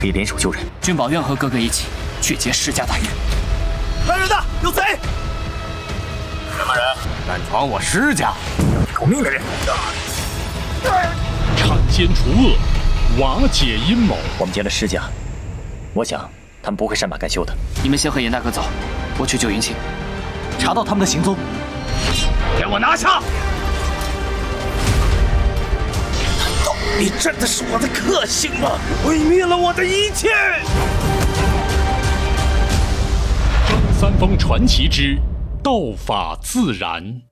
可以联手救人。 君宝愿和哥哥一起去劫施家大院。 来人呐，有贼！ 什么人敢闯我施家？要你狗命的人！ 铲奸除恶，瓦解阴谋。 我们劫了施家，我想他们不会善罢甘休的。 你们先和严大哥走，我去救云清， 查到他们的行踪， 给我拿下！ 你真的是我的克星吗？毁灭了我的一切！ 张三丰传奇之道法自然。